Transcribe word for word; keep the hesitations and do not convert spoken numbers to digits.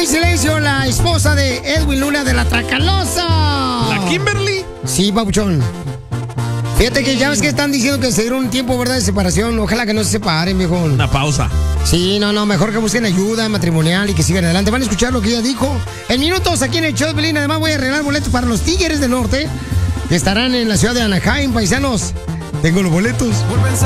muy silencio la esposa de Edwin Luna de la Tracalosa. ¿La Kimberly? Sí, papuchón. Fíjate que ya ves que están diciendo que se dieron un tiempo, ¿verdad?, de separación. Ojalá que no se separen, viejo. Una pausa. Sí, no, no, mejor que busquen ayuda matrimonial y que sigan adelante. Van a escuchar lo que ella dijo. En minutos aquí en el show de Pelín. Además voy a arreglar boletos para los Tigres del Norte, que estarán en la ciudad de Anaheim, paisanos. Tengo los boletos.